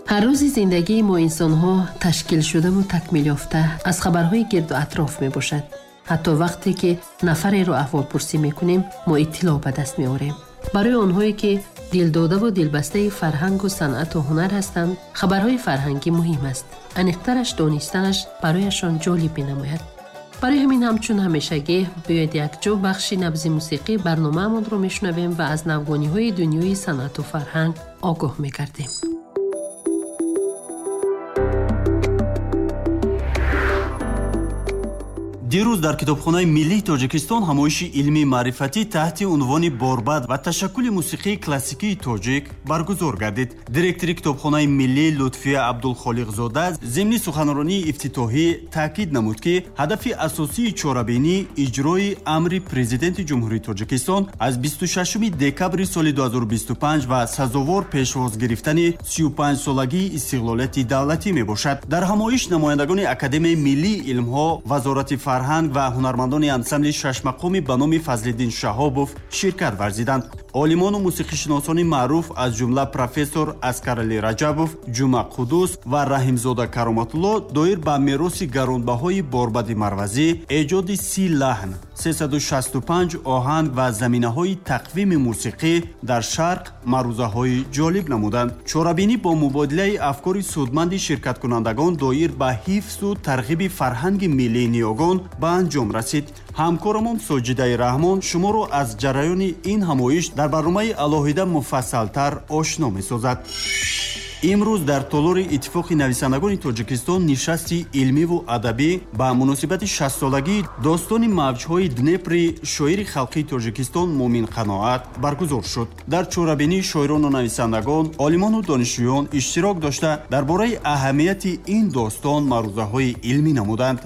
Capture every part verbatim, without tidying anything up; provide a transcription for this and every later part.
ҳар рӯзи зиндагии мо инсонҳо ташкил шудаву такмил ёфта аз хабарҳои гирду атроф мебошад. ҳатто вақте ки нафареро аҳволпурсӣ мекунем, мо иттилоъ ба даст меорем. барои онҳое ки дилдодаву дилбастаи фарҳангу санъату ҳунар ҳастанд, хабарҳои фарҳангӣ муҳим аст. аниқтараш донистанаш барояшон ҷолиб менамояд. барои ҳамин ҳамчун ҳамешагӣ биёед якҷо бахши набзи мусиқӣ барномаамонро мешунавем ва аз навгониҳои дунёи санъату фарҳанг огоҳ мегардем. дирӯз дар китобхонаи миллии тоҷикистон ҳамоиши илмии маърифатӣ таҳти унвони борбад ва ташаккули мусиқии классикии тоҷик баргузор гардид. Директори китобхонаи миллӣ Лутфия Абдулхолиқзода зимни суханронии ифтитоҳӣ таъкид намуд, ки ҳадафи асосии чорабинӣ иҷрои амри президенти ҷумҳурии Тоҷикистон аз бисту шашуми декабри соли ду ҳазору бисту панҷ ва сазовор пешвоз гирифтани сию панҷсолагии истиқлолияти давлатӣ мебошад. Дар ҳамоиш намояндагони Академияи миллии илмҳо, вазорати фарҳанг ва ҳунармандони ансамбли шашмақоми ба номи Фазлиддин Шаҳобов ширкат варзиданд. олимону мусиқишиносони маъруф аз ҷумла профессор Аскарали Раҷабов, Ҷума Қудус ва Раҳимзода Кароматулло доир ба мероси гаронбаҳои Борбади Марвазӣ, эҷоди си лаҳн, сесаду шасту панҷ оҳанг ва заминаҳои тақвими мусиқӣ дар шарқ маърузаҳои ҷолиб намуданд. Чорабинӣ бо мубодилаи афкори судманди ширкаткунандагон доир ба ҳифзу тарғиби фарҳанги миллии ниёгон ба анҷом расид. ҳамкорамон Соҷидаи Раҳмон шуморо аз ҷараёни ин ҳамоиш дар барномаи алоҳида муфассалтар ошно месозад. имрӯз дар толори иттифоқи нависандагони Тоҷикистон нишасти илмиву адабӣ ба муносибати шастсолагии достони мавҷҳои Днепри шоири халқии Тоҷикистон Муъмин Қаноат баргузор шуд. дар чорабинӣ шоирону нависандагон, олимону донишҷӯён иштирок дошта дар бораи аҳамияти ин достон маърузаҳои илмӣ намуданд.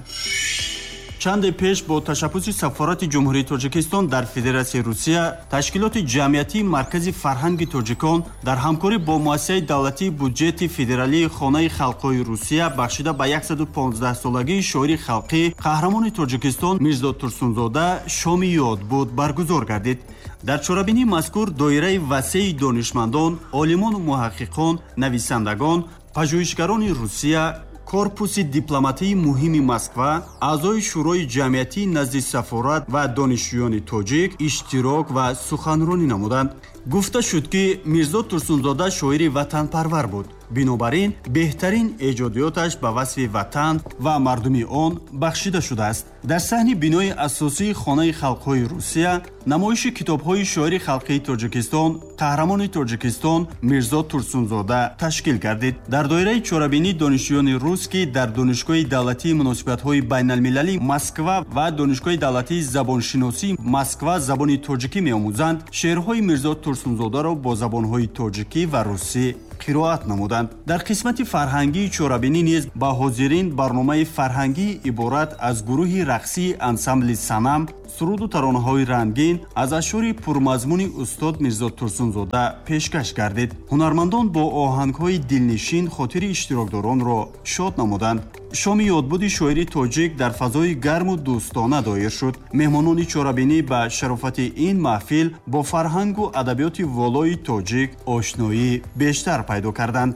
чанде пеш бо ташаббуси сафорати ҷумҳурии Тоҷикистон дар Федератсияи Русия, ташкилоти ҷамъиятии Маркази фарҳанги тоҷикон дар ҳамкорӣ бо муассисаи давлатии буҷети федералии Хонаи халқҳои Русия бахшида ба яксаду понздаҳсолагии шоири халқӣ қаҳрамони Тоҷикистон Мирзо Турсунзода шоми ёдбуд баргузор гардид. дар чорабинии мазкур доираи васеи донишмандон, олимону муҳаққиқон, нависандагон, пажӯҳишгарони Русия, корпуси дипломатии муҳими Москва, аъзои шӯрои ҷамъиятии назди сафорат ва донишҷӯёни тоҷик иштирок ва суханронӣ намуданд. гуфта шуд, ки Мирзо Турсунзода шоири ватанпарвар буд. бинобар ин беҳтарин эҷодиёташ ба васфи ватан ва мардуми он бахшида шудааст. дар саҳни бинои асосии Хонаи халқҳои Русия намоиши китобҳои шоири халқии Тоҷикистон, қаҳрамони Тоҷикистон Мирзо Турсунзода ташкил гардид. дар доираи чорабинӣ донишҷӯёни рус, ки дар донишгоҳи давлатии муносибатҳои байналмилалии Москва ва донишгоҳи давлатии забоншиносии Москва забони тоҷикӣ меомӯзанд, шеърҳои Мирзо Турсунзодаро бо забонҳои тоҷикӣ ва русӣ қироат намуданд. дар қисмати фарҳангии чорабинӣ низ ба ҳозирин барномаи фарҳангии иборат аз гурӯҳи рақсии ансамбли Санам, суруду таронаҳои рангин аз ашъори пурмазмуни устод Мирзо Турсунзода пешкаш гардид. ҳунармандон бо оҳангҳои дилнишин хотири иштирокдоронро шод намуданд. шоми ёдбуди шоири тоҷик дар фазои гарму дӯстона доир шуд. меҳмонони чорабинӣ ба шарофати ин маҳфил бо фарҳангу адабиёти волои тоҷик ошноӣ бештар пайдо карданд.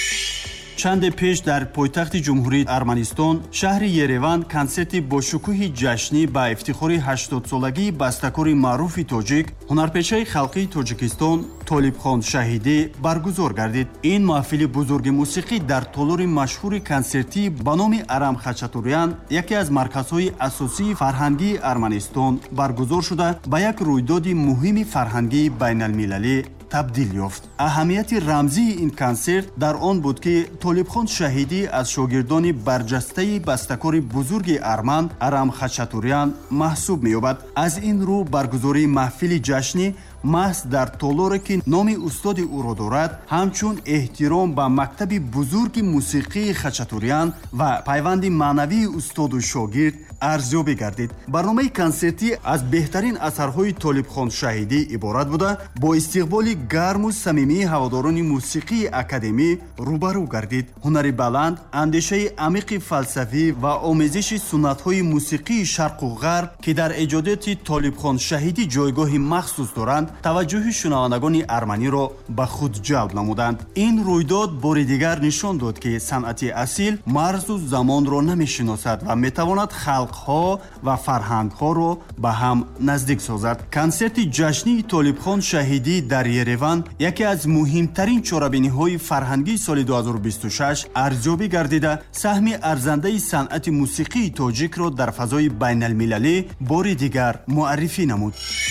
чанде пеш дар пойтахти ҷумҳурии Арманистон, шаҳри Ереван, консерти бошукӯҳи ҷашнӣ ба ифтихори ҳаштодсолагии бастакори маъруфи тоҷик, ҳунарпешаи халқии Тоҷикистон Толибхон Шаҳидӣ баргузор гардид. ин маҳфили бузурги мусиқӣ дар толори машҳури консертӣ ба номи Арам Хачатурян, яке аз марказҳои асосии фарҳангии Арманистон баргузор шуда, ба як рӯйдоди муҳими фарҳангии байналмилалӣ табдил ёфт. аҳамияти рамзии ин консерт дар он буд, ки Толибхон Шаҳидӣ аз шогирдони барҷастаи бастакори бузурги арман Арам Хачатурян маҳсуб меёбад. аз ин рӯ баргузории маҳфили ҷашнӣ маҳз дар толоре ки номи устоди ӯро дорад, ҳамчун эҳтиром ба мактаби бузурги мусиқии Хачатурян ва пайванди маънавии устоду шогирд арзёбӣ гардид. барномаи консертӣ аз беҳтарин асарҳои Толибхон Шаҳидӣ иборат буда, бо истиқболи гарму самимии ҳаводорони мусиқии академӣ рӯбарӯ гардид. ҳунари баланд, андешаи амиқи фалсафӣ ва омезиши суннатҳои мусиқии шарқу ғарб, ки дар эҷодиёти Толибхон Шаҳидӣ ҷойгоҳи махсус доранд, таваҷҷӯҳи шунавандагони арманиро ба худ ҷалб намуданд. ин рӯйдод бори дигар нишон дод, ки санъати асил марзу замонро намешиносад ва метавонад халқҳо ва фарҳангҳоро ба ҳам наздик созад. консерти ҷашнии Толибхон Шаҳидӣ дар Ереван яке аз муҳимтарин чорабиниҳои фарҳангии соли ду ҳазору бисту шаш арзёбӣ гардида, саҳми арзандаи санъати мусиқии тоҷикро дар фазои байналмилалӣ бори дигар муаррифӣ намуд.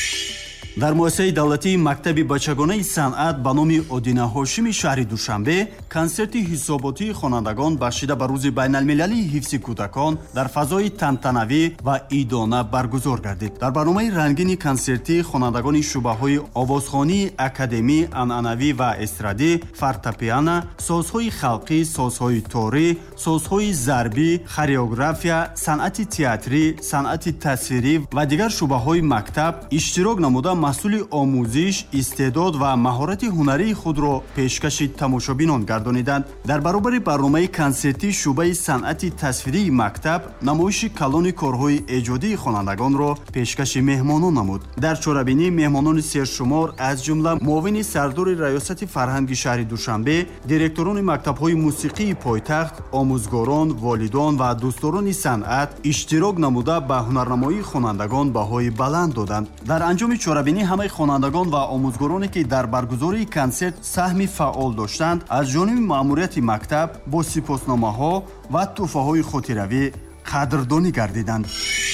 дар муассисаи давлатии мактаби бачагонаи санъат ба номи Одина Ҳошими шаҳри Душанбе консерти ҳисоботии хонандагон бахшида ба рӯзи байналмилалии ҳифзи кӯдакон дар фазои тантанавӣ ва идона баргузор гардид. дар барномаи рангини консертӣ хонандагони шӯъбаҳои овозхонии академӣ, анъанавӣ ва эстрадӣ, фортепиано, созҳои халқӣ, созҳои торӣ, созҳои зарбӣ, хореография, санъати театрӣ, санъати тасвирӣ ва дигар шӯъбаҳои мактаб иштирок намуда масъули омӯзиш, истеъдод ва маҳорати ҳунарии худро пешкаши тамошобинон гардониданд. дар баробари барномаи консертӣ шӯъбаи санъати тасвирии мактаб намоиши калони корҳои эҷодии хонандагонро пешкаши меҳмонон намуд. дар чорабинӣ меҳмонони сершумор аз ҷумла муовини сардори раёсати фарҳанги шаҳри Душанбе, директорони мактабҳои мусиқии пойтахт, омӯзгорон, волидон ва дӯстдорони санъат иштирок намуда ба ҳунарнамоии хонандагон баҳои баланд доданд. дар анҷоми чорабинӣ ҳамаи хонандагон ва омӯзгороне, ки дар баргузории консерт саҳми фаъол доштанд, аз ҷониби маъмурияти мактаб бо сипосномаҳо ва тӯҳфаҳои хотиравӣ қадрдонӣ гардиданд.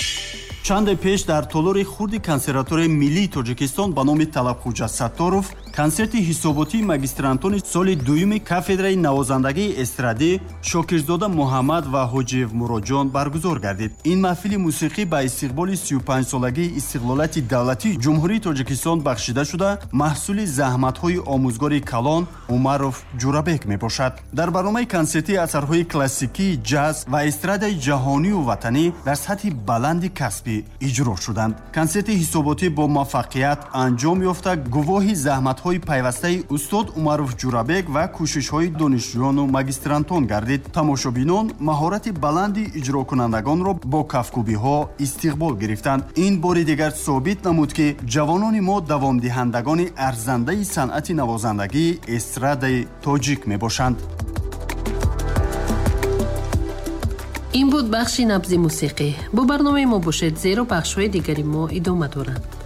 чанде пеш дар толори хурди консерваторияи миллии Тоҷикистон ба номи Талабхоҷа Сатторов консерти ҳисоботии магистрантони соли дуюми кафедраи навозандагии эстрадӣ Шокирзода Муҳаммад ва Ҳоҷиев Муроҷон баргузор гардид. ин маҳфили мусиқӣ ба истиқболи сию панҷсолагии истиқлолияти давлатии ҷумҳурии Тоҷикистон бахшида шуда, маҳсули заҳматҳои омӯзгори калон Умаров Ҷурабек мебошад. дар барномаи консертӣ асарҳои классикии ҷаз ва эстрадаи ҷаҳонию ватанӣ дар сатҳи баланди касбӣ иҷро шуданд. консерти ҳисоботӣ бо муваффақият анҷом ёфта гувоҳи заҳматҳои пайвастаи устод Умаров Ҷурабек ва кӯшишҳои донишҷӯёну магистрантон гардид. тамошобинон маҳорати баланди иҷрокунандагонро бо кафкӯбиҳо истиқбол гирифтанд. ин бори дигар собит намуд, ки ҷавонони мо давомдиҳандагони арзандаи санъати навозандагии эстрадаи тоҷик мебошанд. ин буд бахши набзи мусиқӣ. бо барномаи мо бошед, зеро бахшҳои дигари мо идома доранд.